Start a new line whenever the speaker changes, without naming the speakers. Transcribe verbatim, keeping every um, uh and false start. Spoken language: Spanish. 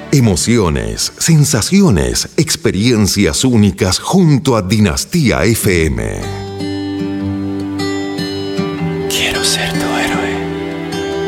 Emociones, sensaciones, experiencias únicas junto a Dinastía F M.
Quiero ser tu héroe.